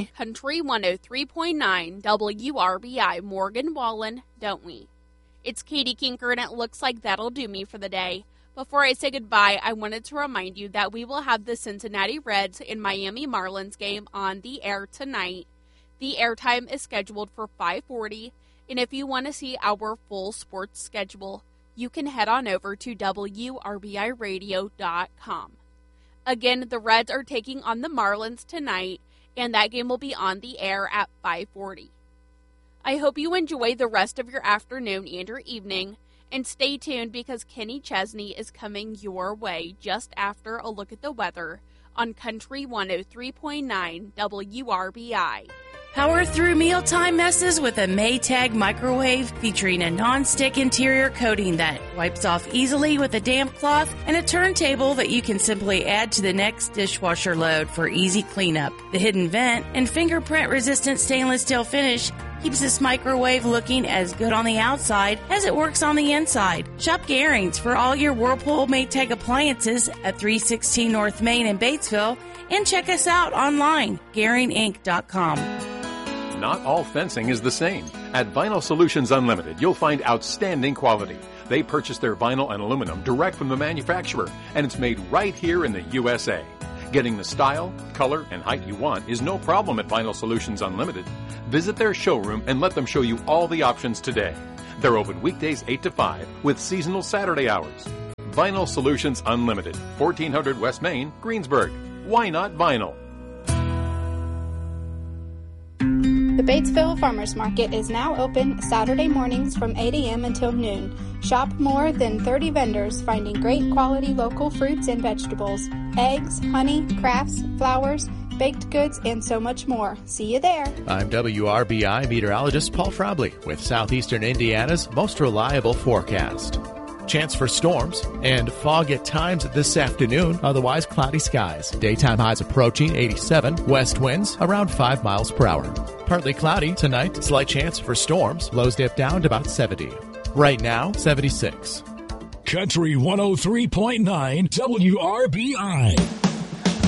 Country 103.9 WRBI Morgan Wallen, don't we? It's Katie Kinker, and it looks like that'll do me for the day. Before I say goodbye, I wanted to remind you that we will have the Cincinnati Reds and Miami Marlins game on the air tonight. The airtime is scheduled for 5:40, and if you want to see our full sports schedule, you can head on over to WRBIRadio.com. Again, the Reds are taking on the Marlins tonight, and that game will be on the air at 5:40. I hope you enjoy the rest of your afternoon and your evening, and stay tuned because Kenny Chesney is coming your way just after a look at the weather on Country 103.9 WRBI. Power through mealtime messes with a Maytag microwave featuring a non-stick interior coating that wipes off easily with a damp cloth and a turntable that you can simply add to the next dishwasher load for easy cleanup. The hidden vent and fingerprint-resistant stainless steel finish keeps this microwave looking as good on the outside as it works on the inside. Shop Garings for all your Whirlpool Maytag appliances at 316 North Main in Batesville, and check us out online, GaringInc.com. Not all fencing is the same. At Vinyl Solutions Unlimited, you'll find outstanding quality. They purchase their vinyl and aluminum direct from the manufacturer, and it's made right here in the USA. Getting the style, color, and height you want is no problem at Vinyl Solutions Unlimited. Visit their showroom and let them show you all the options today. They're open weekdays 8 to 5 with seasonal Saturday hours. Vinyl Solutions Unlimited, 1400 West Main, Greensburg. Why not vinyl? The Batesville Farmers Market is now open Saturday mornings from 8 a.m. until noon. Shop more than 30 vendors finding great quality local fruits and vegetables, eggs, honey, crafts, flowers, baked goods, and so much more. See you there. I'm WRBI meteorologist Paul Frobley with Southeastern Indiana's most reliable forecast. Chance for storms and fog at times this afternoon, otherwise cloudy skies. Daytime highs approaching 87, west winds around 5 miles per hour. Partly cloudy tonight, slight chance for storms, lows dip down to about 70. Right now, 76. Country 103.9 WRBI.